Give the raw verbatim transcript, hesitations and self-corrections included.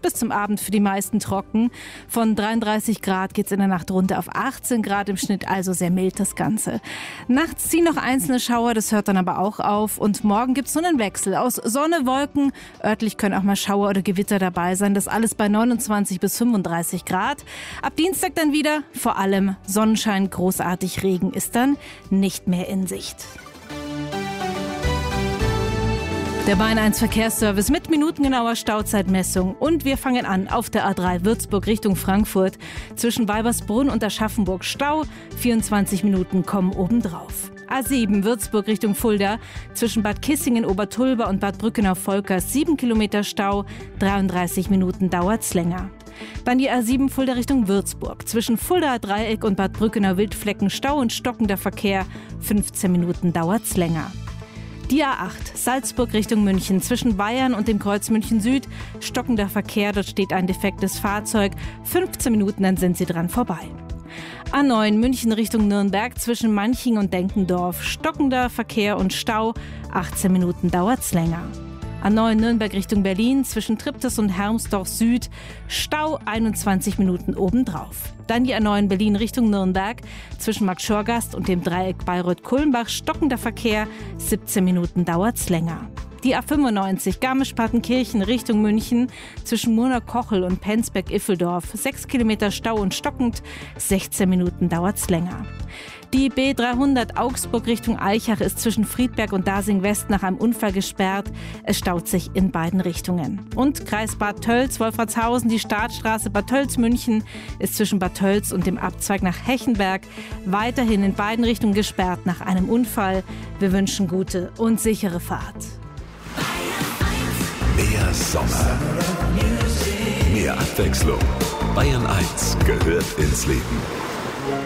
bis zum Abend für die meisten trocken. Von dreiunddreißig Grad geht es in der Nacht runter auf achtzehn Grad im Schnitt, also sehr mild das Ganze. Nachts ziehen noch einzelne Schauer, das hört dann aber auch auf. Und morgen gibt es so einen Wechsel aus Sonne, Wolken. Örtlich können auch mal Schauer oder Gewitter dabei sein. Das alles bei neunundzwanzig bis fünfunddreißig Grad. Ab Dienstag dann wieder, vor allem Sonnenschein, großartig, Regen ist dann nicht mehr in Sicht. Der Bayern eins Verkehrsservice mit minutengenauer Stauzeitmessung. Und wir fangen an auf der A drei Würzburg Richtung Frankfurt. Zwischen Weibersbrunn und Aschaffenburg Stau. vierundzwanzig Minuten kommen obendrauf. A sieben Würzburg Richtung Fulda. Zwischen Bad Kissingen, Obertulba und Bad Brückenau-Volkers sieben Kilometer Stau. dreiunddreißig Minuten dauert's länger. Dann die A sieben Fulda Richtung Würzburg. Zwischen Fuldaer Dreieck und Bad Brückenau-Wildflecken Stau und stockender Verkehr. fünfzehn Minuten dauert's länger. Die A acht, Salzburg Richtung München, zwischen Bayern und dem Kreuz München Süd, stockender Verkehr, dort steht ein defektes Fahrzeug, fünfzehn Minuten, dann sind Sie dran vorbei. A neun, München Richtung Nürnberg, zwischen Manching und Denkendorf, stockender Verkehr und Stau, achtzehn Minuten dauert's länger. A neun, Nürnberg Richtung Berlin, zwischen Triptis und Hermsdorf Süd, Stau, einundzwanzig Minuten obendrauf. Dann die A neun Berlin Richtung Nürnberg, zwischen Marktschorgast und dem Dreieck Bayreuth-Kulmbach, stockender Verkehr, siebzehn Minuten dauert's länger. Die A fünfundneunzig Garmisch-Partenkirchen Richtung München, zwischen Murnau-Kochel und Penzberg-Iffeldorf, sechs Kilometer Stau und stockend, sechzehn Minuten dauert's länger. Die B dreihundert Augsburg Richtung Aichach ist zwischen Friedberg und Dasing West nach einem Unfall gesperrt. Es staut sich in beiden Richtungen. Und Kreis Bad Tölz, Wolfratshausen, die Startstraße Bad Tölz-München ist zwischen Bad Tölz und dem Abzweig nach Hechenberg weiterhin in beiden Richtungen gesperrt nach einem Unfall. Wir wünschen gute und sichere Fahrt. Mehr Sommer, mehr Abwechslung. Bayern eins gehört ins Leben.